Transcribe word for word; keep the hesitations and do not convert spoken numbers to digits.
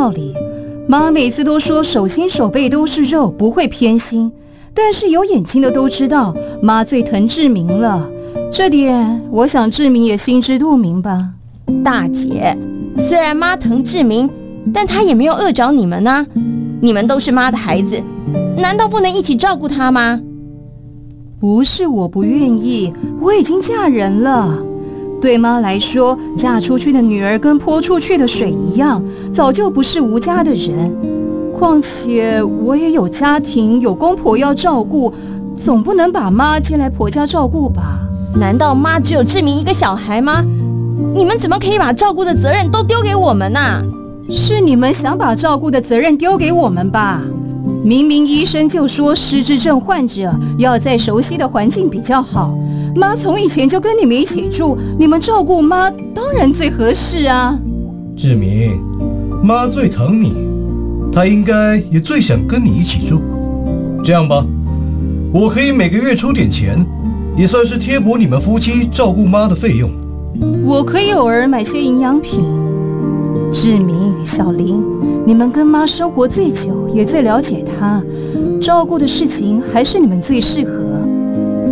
道理。妈每次都说手心手背都是肉，不会偏心。但是有眼睛的都知道，妈最疼志明了。这点我想志明也心知肚明吧。 大姐，虽然妈疼志明，但她也没有饿着你们啊。你们都是妈的孩子，难道不能一起照顾她吗？ 不是我不愿意，我已经嫁人了。对妈来说，嫁出去的女儿跟泼出去的水一样，早就不是无家的人。况且我也有家庭，有公婆要照顾，总不能把妈接来婆家照顾吧？ 难道妈只有志明一个小孩吗？你们怎么可以把照顾的责任都丢给我们啊？ 是你们想把照顾的责任丢给我们吧？明明医生就说失智症患者要在熟悉的环境比较好，妈从以前就跟你们一起住，你们照顾妈当然最合适啊。 志明，妈最疼你，她应该也最想跟你一起住。这样吧，我可以每个月出点钱，也算是贴补你们夫妻照顾妈的费用。 我可以偶尔买些营养品。志明、小林，你们跟妈生活最久，也最了解她，照顾的事情还是你们最适合。